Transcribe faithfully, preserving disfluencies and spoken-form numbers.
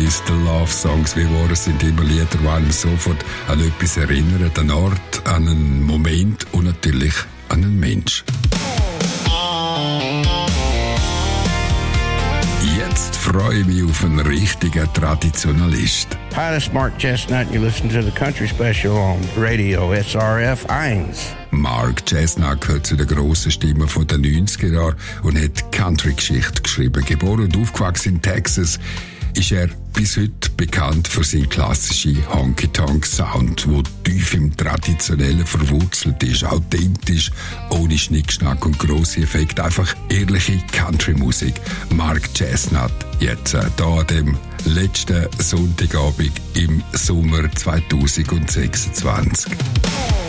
Oldies, the Love Songs, wie war es, sind immer Lieder, die einem sofort an etwas erinnern, an einen Ort, an einen Moment und natürlich an einen Mensch. Jetzt freue ich mich auf einen richtigen Traditionalist. Hi, this is Mark Chestnut and you listen to the Country Special on Radio S R F eins. Mark Chestnut gehört zu den grossen Stimmen der neunziger Jahre und hat Country-Geschichte geschrieben. Geboren und aufgewachsen in Texas, ist er bis heute bekannt für seinen klassischen Honky-Tonk-Sound, der tief im Traditionellen verwurzelt ist, authentisch, ohne Schnickschnack und grosse Effekte, einfach ehrliche Country-Musik. Mark Chestnut, jetzt äh, hier an dem letzten Sonntagabend im Sommer zweitausendsechsundzwanzig.